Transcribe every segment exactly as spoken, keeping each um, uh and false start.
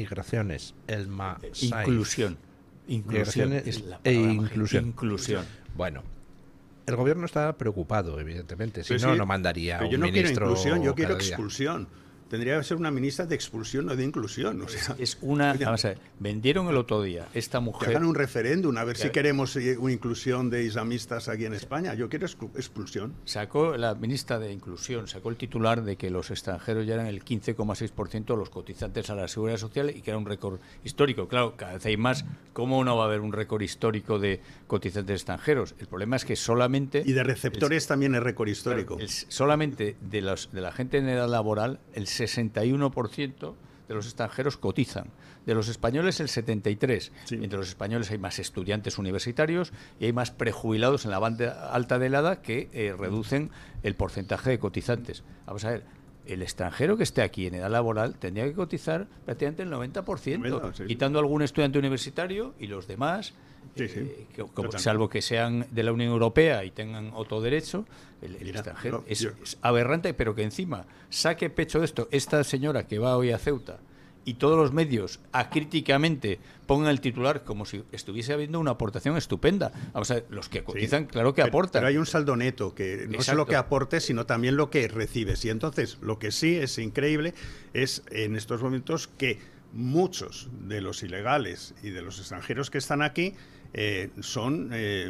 migraciones, el ma inclusión. Inclusión migraciones es la e palabra inclusión. inclusión. Bueno, el gobierno está preocupado, evidentemente. Si Pero no, sí, no mandaría pero un yo no quiero ministro inclusión, yo quiero cada día. expulsión. Tendría que ser una ministra de expulsión, no de inclusión. O sea, Es una. oye, Vamos a ver, vendieron el otro día esta que mujer. hagan un referéndum a ver que- si queremos eh, una inclusión de islamistas aquí en España. Yo quiero exclu- expulsión. Sacó la ministra de Inclusión, sacó el titular de que los extranjeros ya eran el quince coma seis por ciento de los cotizantes a la Seguridad Social y que era un récord histórico. Claro, cada vez hay más. ¿Cómo no va a haber un récord histórico de cotizantes extranjeros? El problema es que solamente... Y de receptores también es récord histórico. el- solamente de, los, de la gente en edad laboral, el sesenta y uno por ciento de los extranjeros cotizan. De los españoles, el setenta y tres por ciento. Sí. Entre los españoles hay más estudiantes universitarios y hay más prejubilados en la banda alta de la edad que eh, reducen el porcentaje de cotizantes. Vamos a ver, el extranjero que esté aquí en edad laboral tendría que cotizar prácticamente el noventa por ciento, noventa, sí, sí. quitando algún estudiante universitario y los demás, Sí, sí. eh, que- como- Totalmente. salvo que sean de la Unión Europea y tengan otro derecho, el, el Mira, extranjero. no, es, yo- es aberrante, pero que encima saque pecho de esto esta señora que va hoy a Ceuta y todos los medios acríticamente pongan el titular como si estuviese habiendo una aportación estupenda. Vamos a ver, los que cotizan, Sí. claro que Pero- aportan. Pero hay un saldo neto, que no es Exacto. lo que aportes, sino también lo que recibes. Y entonces, lo que sí es increíble es en estos momentos que muchos de los ilegales y de los extranjeros que están aquí eh, son eh,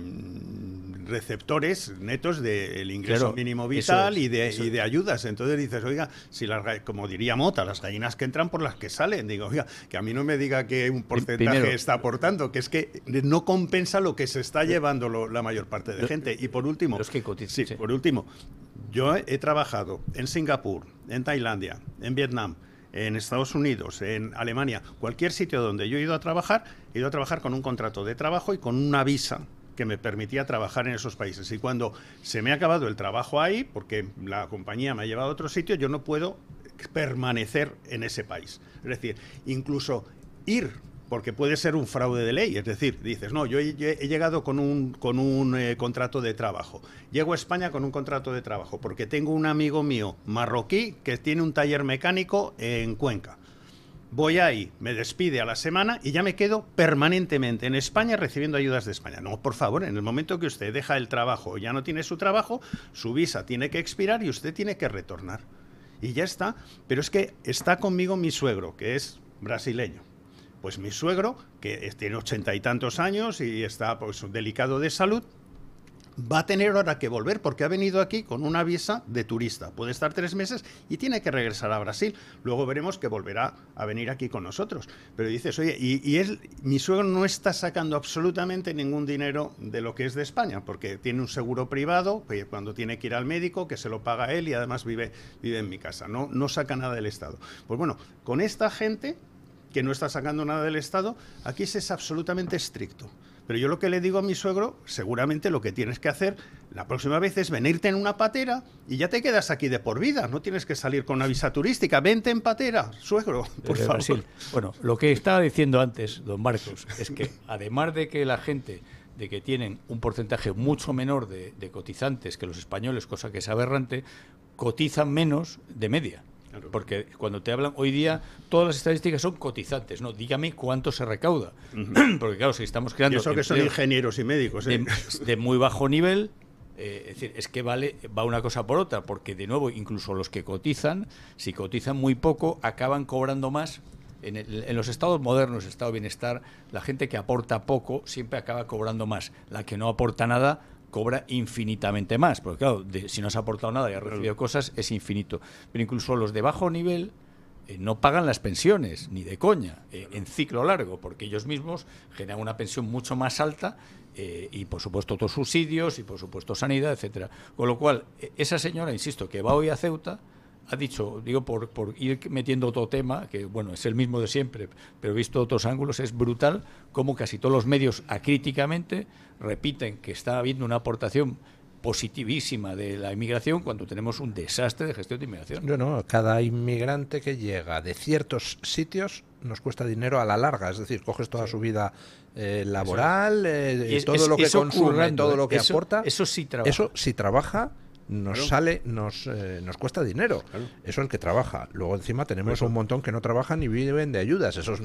receptores netos del ingreso Claro, mínimo eso vital es, y, de, eso y es. de ayudas. Entonces dices, oiga, si las, ga- como diría Mota, las gallinas que entran por las que salen. Digo, oiga, que a mí no me diga que un porcentaje primero- está aportando, que es que no compensa lo que se está llevando lo- la mayor parte de Lo- gente. Y por último, los que cotizan, sí, sí. por último, yo he trabajado en Singapur, en Tailandia, en Vietnam, en Estados Unidos, en Alemania, cualquier sitio donde yo he ido a trabajar, he ido a trabajar con un contrato de trabajo y con una visa que me permitía trabajar en esos países. Y cuando se me ha acabado el trabajo ahí, porque la compañía me ha llevado a otro sitio, yo no puedo permanecer en ese país. Es decir, incluso ir, porque puede ser un fraude de ley. Es decir, dices, no, yo he, he llegado con un, con un eh, contrato de trabajo. Llego a España con un contrato de trabajo, porque tengo un amigo mío marroquí que tiene un taller mecánico en Cuenca. Voy ahí, me despide a la semana y ya me quedo permanentemente en España recibiendo ayudas de España. No, por favor, en el momento que usted deja el trabajo o ya no tiene su trabajo, su visa tiene que expirar y usted tiene que retornar. Y ya está. Pero es que está conmigo mi suegro, que es brasileño. Pues mi suegro, que tiene ochenta y tantos años y está pues delicado de salud, va a tener ahora que volver porque ha venido aquí con una visa de turista. Puede estar tres meses y tiene que regresar a Brasil. Luego veremos que volverá a venir aquí con nosotros. Pero dices, oye, y, y él, mi suegro no está sacando absolutamente ningún dinero de lo que es de España, porque tiene un seguro privado, que cuando tiene que ir al médico, que se lo paga él y además vive, vive en mi casa. No, no saca nada del Estado. Pues bueno, con esta gente que no está sacando nada del Estado, aquí se es absolutamente estricto. Pero yo lo que le digo a mi suegro, seguramente lo que tienes que hacer la próxima vez es venirte en una patera y ya te quedas aquí de por vida. No tienes que salir con una visa turística. Vente en patera, suegro, por de favor. Brasil. Bueno, lo que estaba diciendo antes, don Marcos, es que además de que la gente, de que tienen un porcentaje mucho menor de, de cotizantes que los españoles, cosa que es aberrante, cotizan menos de media. Claro. Porque cuando te hablan, hoy día todas las estadísticas son cotizantes, ¿no? Dígame cuánto se recauda. Porque claro, si estamos Y creando eso que son empleos ingenieros y médicos. ¿eh? de, de muy bajo nivel, eh, es decir, es que vale, va una cosa por otra, porque de nuevo, incluso los que cotizan, si cotizan muy poco, acaban cobrando más. En, el- en los estados modernos, estado de bienestar, la gente que aporta poco siempre acaba cobrando más. La que no aporta nada cobra infinitamente más, porque claro, de- si no has aportado nada y has recibido cosas, es infinito. Pero incluso los de bajo nivel eh, no pagan las pensiones, ni de coña, eh, en ciclo largo, porque ellos mismos generan una pensión mucho más alta eh, y, por supuesto, otros subsidios y, por supuesto, sanidad, etcétera. Con lo cual, eh, esa señora, insisto, que va hoy a Ceuta, ha dicho, digo, por, por ir metiendo otro tema, que bueno, es el mismo de siempre, pero visto otros ángulos, es brutal cómo casi todos los medios acríticamente repiten que está habiendo una aportación positivísima de la inmigración cuando tenemos un desastre de gestión de inmigración. No, no, cada inmigrante que llega de ciertos sitios nos cuesta dinero a la larga, es decir, coges toda su vida eh, laboral, eh, Es- todo es- lo que eso consume, currando, todo ¿eh? lo que Eso- aporta, eso sí trabaja. eso si trabaja nos Claro. sale, nos, eh, nos cuesta dinero. Claro. Eso el que trabaja. Luego encima tenemos Eso. un montón que no trabajan y viven de ayudas. Esos